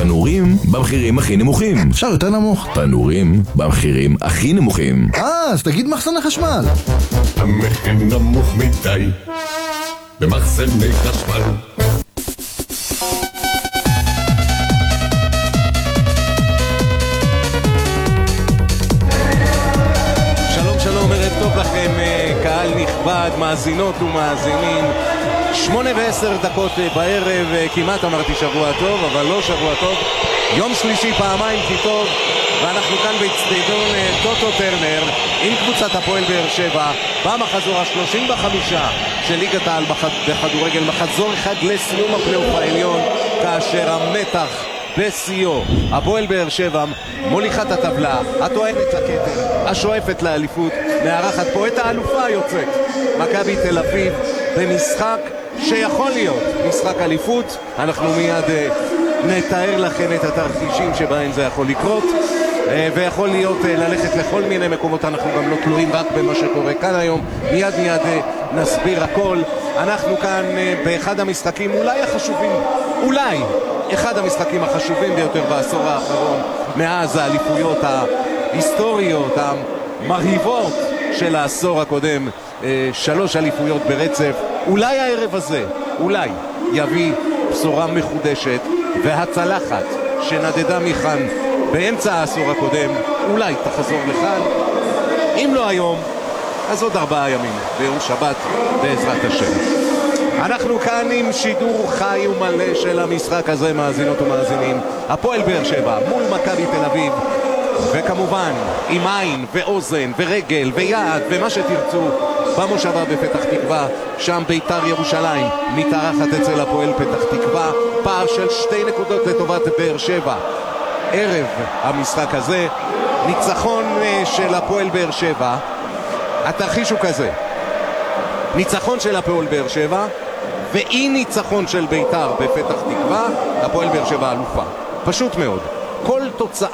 תנורים במחירים הכי נמוכים. אפשר יותר נמוך? תנורים במחירים הכי נמוכים. אז תגיד מחסני חשמל. המחיר נמוך מדי במחסני חשמל. שלום, ערב טוב לכם, קהל נכבד, מאזינות ומאזינים. 8:10 בערב, כמעט אמרתי שבוע טוב, אבל לא שבוע טוב. יום שלישי פעמיים כי טוב, ואנחנו כאן באצטדיון טוטו טרנר עם קבוצת הפועל באר שבע במחזור ה-35 של ליגת העל בכדורגל, מחזור אחד לסיום הפלייאוף העליון, כאשר המתח בשיאו. הפועל באר שבע מוליכת הטבלה, הטוענת לכתר, השואפת לאליפות, מארחת פה את האלופה היוצאת מכבי תל אביב במשחק שיכול להיות משחק אליפות. אנחנו מיד נתאר לכם את התרחישים שבהם זה יכול לקרות, ויכול להיות ללכת לכל מיני מקומות. אנחנו גם לא תלויים רק במה שקורה כאן היום, מיד נסביר הכל. אנחנו כאן באחד המשחקים אולי החשובים, אולי אחד המשחקים החשובים ביותר בעשור האחרון, מאז האליפויות ההיסטוריות המרהיבות של העשור הקודם, 3 אליפויות ברצף. אולי הערב הזה, אולי יביא בשורה מחודשת, והצלחת שנדדה מכאן באמצע העשור הקודם אולי תחזור לכאן, אם לא היום אז עוד 4 ימים, ביום שבת בעזרת השם. אנחנו כאן עם שידור חי ומלא של המשחק הזה, מאזינות ומאזינים. הפועל באר שבע מול מכבי תל אביב, וכמובן עם עין ואוזן ורגל ויד ומה שתרצו במושבה בפתח תקווה. שם ביתר ירושלים מתארחת אצל הפועל פתח תקווה, פער של 2 נקודות לטובת באר שבע. ערב המשחק הזה, ניצחון של הפועל באר שבע, התרחיש הוא כזה: ניצחון של הפועל באר שבע ואי ניצחון של ביתר בפתח תקווה, הפועל באר שבע אלופה. פשוט מאוד, כל תוצאה